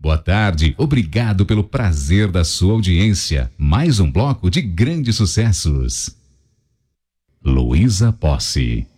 Boa tarde, obrigado pelo prazer da sua audiência. Mais um bloco de grandes sucessos. Luísa Posse.